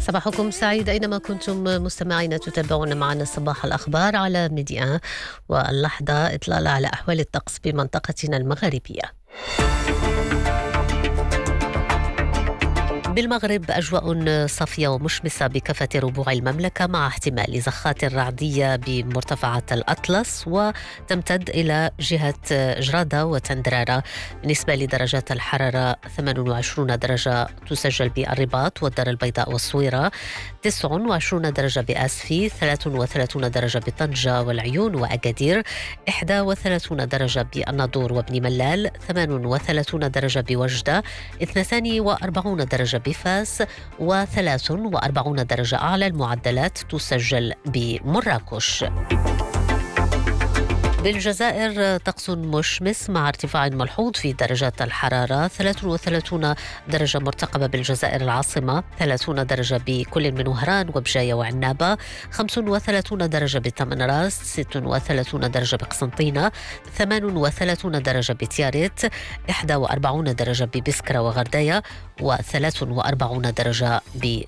صباحكم سعيد أينما كنتم مستمعين تتابعون معنا صباح الأخبار على ميديا. واللحظة إطلال على أحوال الطقس بمنطقتنا المغربية. بالمغرب أجواء صافية ومشمسة بكافة ربوع المملكة مع احتمال زخات رعدية بمرتفعات الأطلس وتمتد إلى جهة جرادة وتندرارة. بالنسبة لدرجات الحرارة 28 درجة تسجل بالرباط والدار البيضاء والصويرة، 29 درجة بآسفي، 33 درجة بطنجة والعيون وأكادير، 31 درجة بالناظور وابن ملال، 38 درجة بوجدة، 42 درجة بفاس، و43 درجة. أعلى المعدلات تسجل بمراكش. بالجزائر طقس مشمس مع ارتفاع ملحوظ في درجات الحرارة، 33 درجة مرتقبة بالجزائر العاصمة، 30 درجة بكل من وهران وبجاية وعنابة، 35 درجة بتمنراس، 36 درجة بقسنطينة، 38 درجة بتياريت، 41 درجة ببسكرة وغردية، و43 درجة